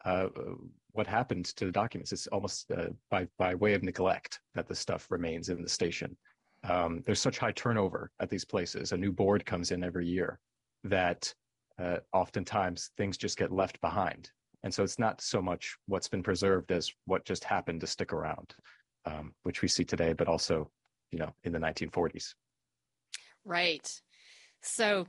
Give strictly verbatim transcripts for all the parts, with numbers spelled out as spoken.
uh, what happened to the documents. It's almost uh, by by way of neglect that the stuff remains in the station. Um, there's such high turnover at these places. A new board comes in every year that uh, oftentimes things just get left behind. And so it's not so much what's been preserved as what just happened to stick around, um, which we see today, but also, you know, in the nineteen forties. Right. So,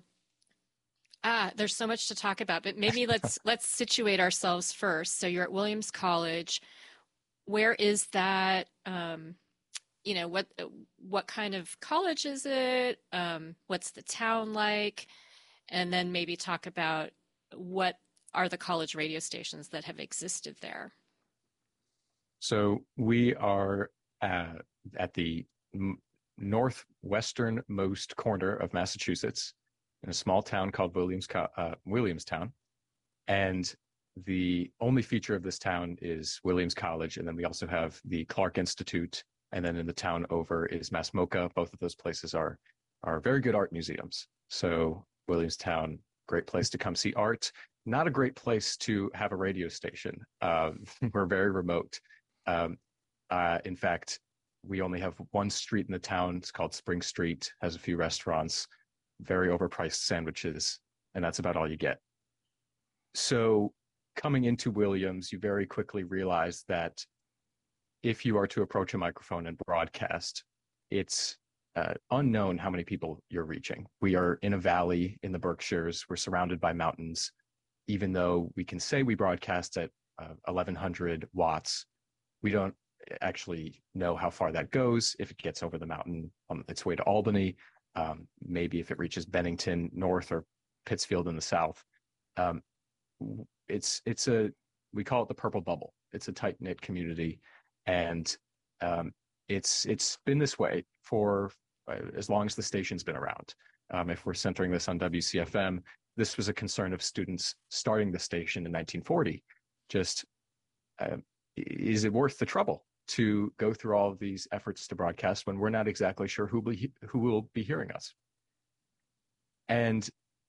ah, there's so much to talk about, but maybe let's let's situate ourselves first. So you're at Williams College. Where is that? Um, you know, what what kind of college is it? Um, what's the town like? And then maybe talk about what are the college radio stations that have existed there. So we are uh, at the m- northwesternmost corner of Massachusetts in a small town called Williams, uh, Williamstown. And the only feature of this town is Williams College. And then we also have the Clark Institute. And then in the town over is MassMoCA. Both of those places are, are very good art museums. So Williamstown, great place to come see art. Not a great place to have a radio station. Uh, we're very remote. Um, uh, in fact, we only have one street in the town. It's called Spring Street, has a few restaurants, very overpriced sandwiches, and that's about all you get. So coming into Williams, you very quickly realize that if you are to approach a microphone and broadcast, it's uh, unknown how many people you're reaching. We are in a valley in the Berkshires. We're surrounded by mountains. Even though we can say we broadcast at uh, eleven hundred watts, we don't actually know how far that goes. If it gets over the mountain on its way to Albany, um, maybe if it reaches Bennington north or Pittsfield in the south. Um, it's it's a we call it the purple bubble. It's a tight knit community, and um, it's it's been this way for uh, as long as the station's been around. Um, if we're centering this on W C F M, this was a concern of students starting the station in nineteen forty. Just uh, is it worth the trouble to go through all of these efforts to broadcast when we're not exactly sure who will, who will be hearing us? And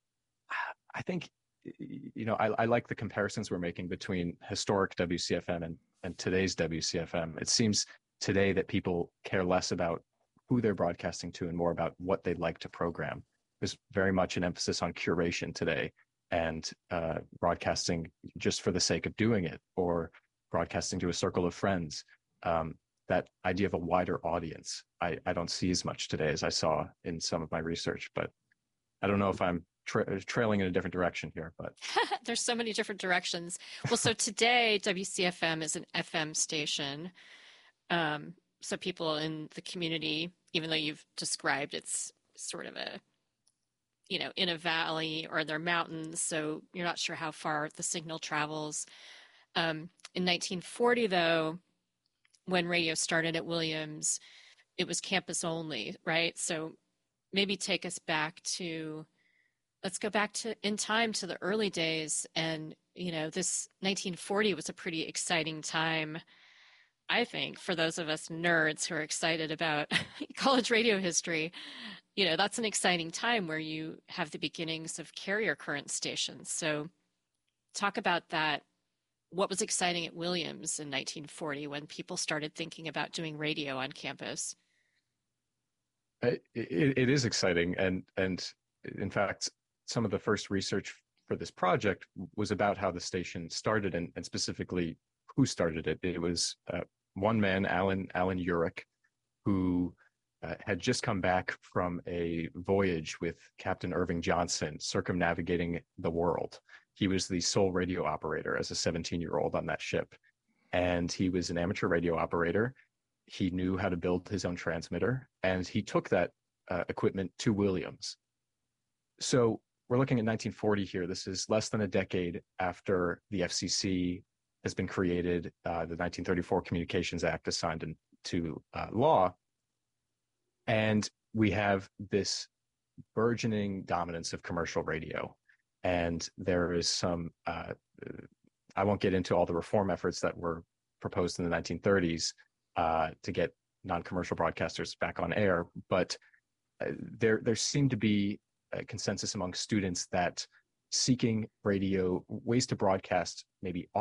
I think, you know, I, I like the comparisons we're making between historic W C F M and, and today's W C F M. It seems today that people care less about who they're broadcasting to and more about what they'd like to program. There's very much an emphasis on curation today and uh, broadcasting just for the sake of doing it, or broadcasting to a circle of friends. Um, that idea of a wider audience, I, I don't see as much today as I saw in some of my research, but I don't know if I'm tra- trailing in a different direction here, but There's so many different directions. Well, so today W C F M is an F M station. Um, so people in the community, even though you've described it's sort of a, you know, in a valley or they're mountains, so you're not sure how far the signal travels. Um, in nineteen forty, though, when radio started at Williams, it was campus only, right? So maybe take us back to, let's go back to in time to the early days. And, you know, this nineteen forty was a pretty exciting time, I think, for those of us nerds who are excited about college radio history. You know, that's an exciting time where you have the beginnings of carrier current stations. So talk about that. What was exciting at Williams in nineteen forty when people started thinking about doing radio on campus? it, it, it is exciting. And, and in fact, some of the first research for this project was about how the station started and, and specifically who started it. It was uh, one man, Alan, Alan Urich, who uh, had just come back from a voyage with Captain Irving Johnson circumnavigating the world. He was the sole radio operator as a seventeen year old on that ship. And he was an amateur radio operator. He knew how to build his own transmitter, and he took that uh, equipment to Williams. So we're looking at nineteen forty here. This is less than a decade after the F C C has been created. Uh, the nineteen thirty-four Communications Act is signed into uh, law. And we have this burgeoning dominance of commercial radio. And there is some, uh, I won't get into all the reform efforts that were proposed in the nineteen thirties uh, to get non-commercial broadcasters back on air, but uh, there there seemed to be a consensus among students that seeking radio ways to broadcast maybe